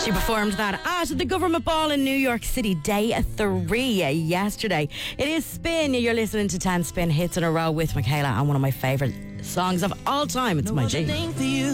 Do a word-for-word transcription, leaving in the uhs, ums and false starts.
She performed that at the Government Ball in New York City, day three yesterday. It is Spin. You're listening to ten Spin hits in a row with Michaela, and one of my favourite songs of all time. It's My G.